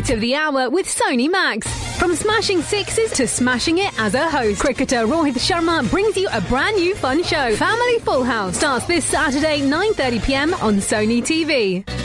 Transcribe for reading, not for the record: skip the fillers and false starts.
highlight of the hour with Sony Max. From smashing sixes to smashing it as a host, cricketer Rohit Sharma brings you a brand new fun show. Family Full House starts this Saturday 9:30 p.m. on Sony TV.